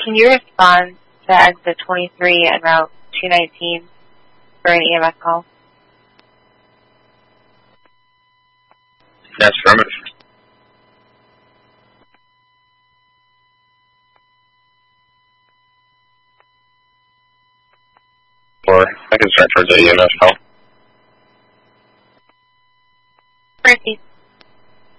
can you respond to exit 23 and route 219 for an EMS call? Yes, affirmative. Or I can start towards the EMS call.